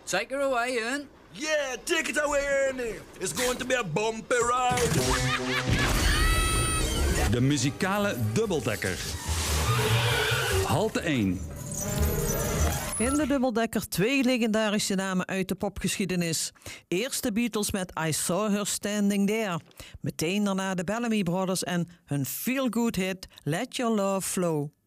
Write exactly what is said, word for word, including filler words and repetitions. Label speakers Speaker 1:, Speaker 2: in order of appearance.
Speaker 1: Take her away, Ian.
Speaker 2: Yeah, take it away, Ernie. It's going to be a bumpy ride.
Speaker 3: De muzikale dubbeldekker. Halte één.
Speaker 4: In de dubbeldekker twee legendarische namen uit de popgeschiedenis. Eerst de Beatles met I Saw Her Standing There. Meteen daarna de Bellamy Brothers en hun feel-good hit Let Your Love Flow.